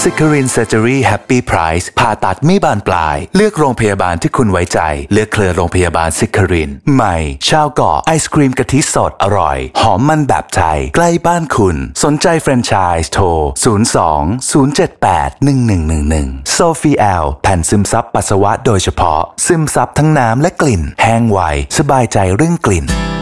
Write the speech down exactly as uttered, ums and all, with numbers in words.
ซิคารินเซอร์เจอรี่แฮปปี้ไพรซ์ผ่าตัดไม่บานปลายเลือกโรงพยาบาลที่คุณไว้ใจเลือกเครือโรงพยาบาลซิคารินใหม่ชาวเกาะไอศกรีมกะทิสดอร่อยหอมมันแบบไทยใกล้บ้านคุณสนใจแฟรนไชส์โทรศูนย์ สอง ศูนย์ เจ็ด แปด หนึ่ง หนึ่ง หนึ่ง หนึ่งโซฟีแอลแผ่นซึมซับปัสสาวะโดยเฉพาะซึมซับทั้งน้ำและกลิ่นแห้งไวสบายใจเรื่องกลิ่น